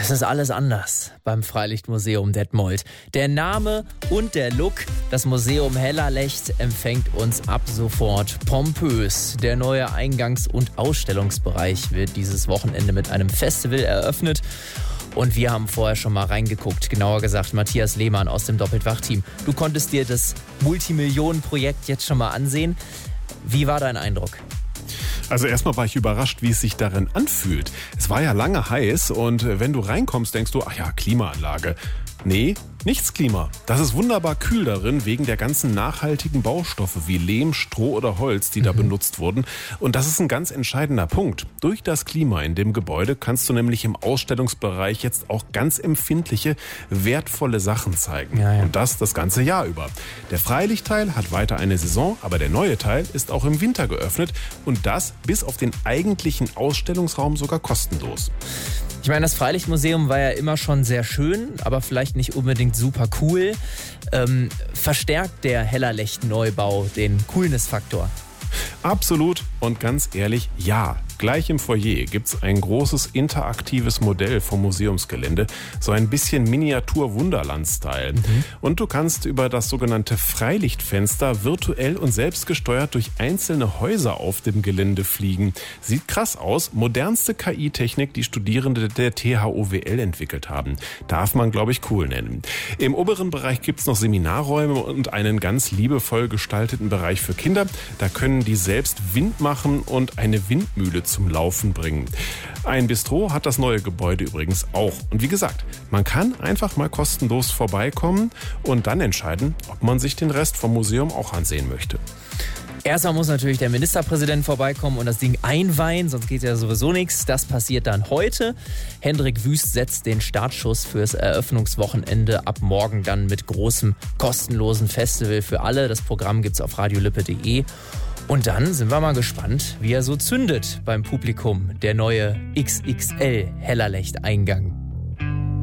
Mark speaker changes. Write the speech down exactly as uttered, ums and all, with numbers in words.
Speaker 1: Es ist alles anders beim Freilichtmuseum Detmold. Der Name und der Look. Das Museum Hellerlecht empfängt uns ab sofort pompös. Der neue Eingangs- und Ausstellungsbereich wird dieses Wochenende mit einem Festival eröffnet. Und wir haben vorher schon mal reingeguckt, genauer gesagt Matthias Lehmann aus dem Doppeltwach-Team. Du konntest dir das Multimillionen-Projekt jetzt schon mal ansehen. Wie war dein Eindruck?
Speaker 2: Also erstmal war ich überrascht, wie es sich darin anfühlt. Es war ja lange heiß und wenn du reinkommst, denkst du, ach ja, Klimaanlage. Nee, nichts Klima. Das ist wunderbar kühl darin, wegen der ganzen nachhaltigen Baustoffe wie Lehm, Stroh oder Holz, die da mhm. benutzt wurden. Und das ist ein ganz entscheidender Punkt. Durch das Klima in dem Gebäude kannst du nämlich im Ausstellungsbereich jetzt auch ganz empfindliche, wertvolle Sachen zeigen. Ja, ja. Und das das ganze Jahr über. Der Freilichtteil hat weiter eine Saison, aber der neue Teil ist auch im Winter geöffnet. Und das bis auf den eigentlichen Ausstellungsraum sogar kostenlos.
Speaker 1: Ich meine, das Freilichtmuseum war ja immer schon sehr schön, aber vielleicht nicht unbedingt super cool. Ähm, verstärkt der Hellerlecht-Neubau den Coolness-Faktor?
Speaker 2: Absolut und ganz ehrlich, ja. Gleich im Foyer gibt's ein großes interaktives Modell vom Museumsgelände, so ein bisschen Miniatur-Wunderland-Style. Mhm. Und du kannst über das sogenannte Freilichtfenster virtuell und selbstgesteuert durch einzelne Häuser auf dem Gelände fliegen. Sieht krass aus, modernste K I-Technik, die Studierende der T H O W L entwickelt haben. Darf man, glaube ich, cool nennen. Im oberen Bereich gibt's noch Seminarräume und einen ganz liebevoll gestalteten Bereich für Kinder. Da können die selbst Wind machen und eine Windmühle zum Laufen bringen. Ein Bistro hat das neue Gebäude übrigens auch. Und wie gesagt, man kann einfach mal kostenlos vorbeikommen und dann entscheiden, ob man sich den Rest vom Museum auch ansehen möchte.
Speaker 1: Erstmal muss natürlich der Ministerpräsident vorbeikommen und das Ding einweihen, sonst geht ja sowieso nichts. Das passiert dann heute. Hendrik Wüst setzt den Startschuss fürs Eröffnungswochenende ab morgen dann mit großem kostenlosen Festival für alle. Das Programm gibt's auf radiolippe punkt de. Und dann sind wir mal gespannt, wie er so zündet beim Publikum, der neue X X L Hellerlecht-Eingang.